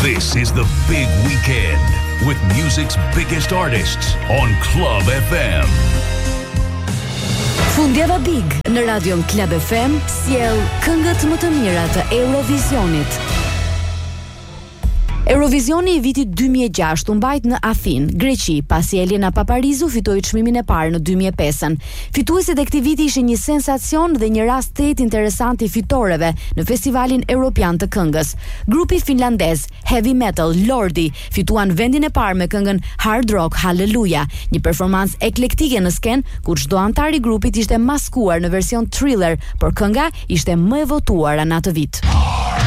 This is the big weekend with music's biggest artists on Club FM. Fundjava Big në radion Club FM sjell këngët më të mira të Eurovisionit. Eurovisioni I vitit 2006 u mbajt në Athinë, Greqi, pasi Elena Paparizu fitoi çmimin e parë në 2005. Fituesit e këtij viti ishin një sensacion dhe një rast të interesant I fitoreve në Festivalin Evropian të Këngës. Grupi finlandez Heavy Metal Lordi fituan vendin e parë me këngën Hard Rock Hallelujah, një performancë eklektike në skenë ku çdo antar I grupit ishte maskuar në version thriller, por kënga ishte më e votuara në atë vit.